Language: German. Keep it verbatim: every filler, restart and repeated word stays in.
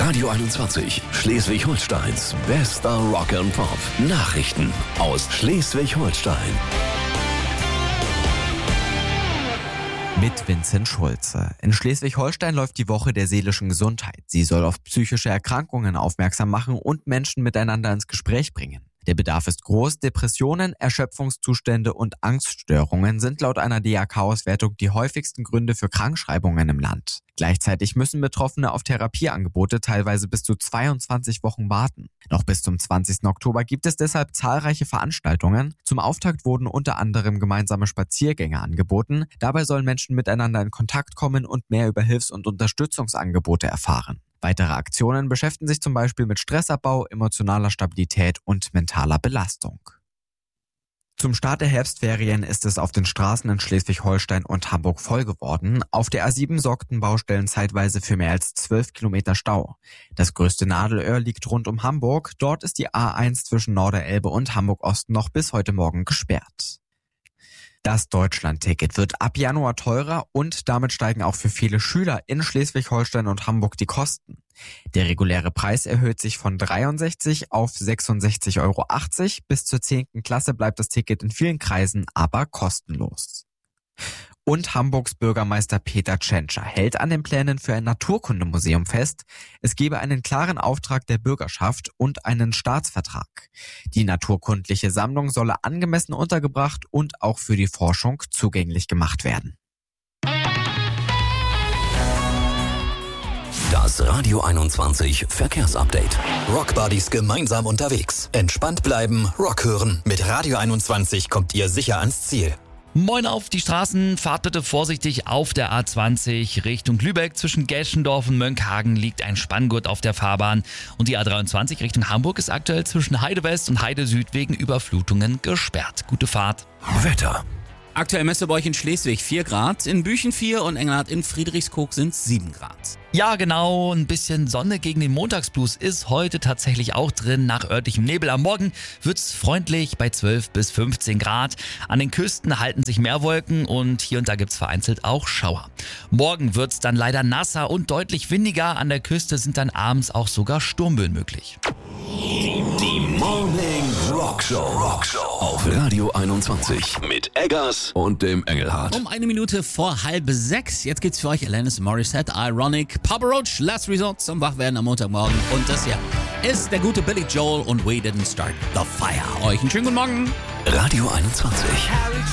Radio einundzwanzig, Schleswig-Holsteins bester Rock and Pop. Nachrichten aus Schleswig-Holstein. Mit Vincent Schulze. In Schleswig-Holstein läuft die Woche der seelischen Gesundheit. Sie soll auf psychische Erkrankungen aufmerksam machen und Menschen miteinander ins Gespräch bringen. Der Bedarf ist groß. Depressionen, Erschöpfungszustände und Angststörungen sind laut einer D A K-Auswertung die häufigsten Gründe für Krankschreibungen im Land. Gleichzeitig müssen Betroffene auf Therapieangebote teilweise bis zu zweiundzwanzig Wochen warten. Noch bis zum zwanzigsten Oktober gibt es deshalb zahlreiche Veranstaltungen. Zum Auftakt wurden unter anderem gemeinsame Spaziergänge angeboten. Dabei sollen Menschen miteinander in Kontakt kommen und mehr über Hilfs- und Unterstützungsangebote erfahren. Weitere Aktionen beschäftigen sich zum Beispiel mit Stressabbau, emotionaler Stabilität und mentaler Belastung. Zum Start der Herbstferien ist es auf den Straßen in Schleswig-Holstein und Hamburg voll geworden. Auf der A sieben sorgten Baustellen zeitweise für mehr als zwölf Kilometer Stau. Das größte Nadelöhr liegt rund um Hamburg. Dort ist die A eins zwischen Norderelbe und Hamburg-Osten noch bis heute Morgen gesperrt. Das Deutschland-Ticket wird ab Januar teurer und damit steigen auch für viele Schüler in Schleswig-Holstein und Hamburg die Kosten. Der reguläre Preis erhöht sich von dreiundsechzig auf sechsundsechzig Euro achtzig. Bis zur zehnten Klasse bleibt das Ticket in vielen Kreisen aber kostenlos. Und Hamburgs Bürgermeister Peter Tschentscher hält an den Plänen für ein Naturkundemuseum fest. Es gebe einen klaren Auftrag der Bürgerschaft und einen Staatsvertrag. Die naturkundliche Sammlung solle angemessen untergebracht und auch für die Forschung zugänglich gemacht werden. Das Radio einundzwanzig Verkehrsupdate. Rockbuddies gemeinsam unterwegs. Entspannt bleiben, Rock hören. Mit Radio einundzwanzig kommt ihr sicher ans Ziel. Moin auf die Straßen, fahrt bitte vorsichtig auf der A zwanzig Richtung Lübeck. Zwischen Geschendorf und Mönckehagen liegt ein Spanngurt auf der Fahrbahn. Und die A dreiundzwanzig Richtung Hamburg ist aktuell zwischen Heide West und Heide Süd wegen Überflutungen gesperrt. Gute Fahrt. Wetter. Aktuell messt ihr bei euch in Schleswig vier Grad, in Büchen vier und Engelhardt in Friedrichskoog sind sieben Grad. Ja, genau, ein bisschen Sonne gegen den Montagsblues ist heute tatsächlich auch drin. Nach örtlichem Nebel am Morgen wird's freundlich bei zwölf bis fünfzehn Grad. An den Küsten halten sich mehr Wolken und hier und da gibt's vereinzelt auch Schauer. Morgen wird's dann leider nasser und deutlich windiger. An der Küste sind dann abends auch sogar Sturmböen möglich. Die Morning Rock Show. Rock Show auf Radio einundzwanzig mit Eggers und dem Engelhardt. Um eine Minute vor halb sechs. Jetzt gibt's für euch Alanis Morissette, Ironic, Papa Roach, Last Resort zum Wachwerden am Montagmorgen. Und das hier ist der gute Billy Joel und We Didn't Start the Fire. Euch einen schönen guten Morgen. Radio einundzwanzig.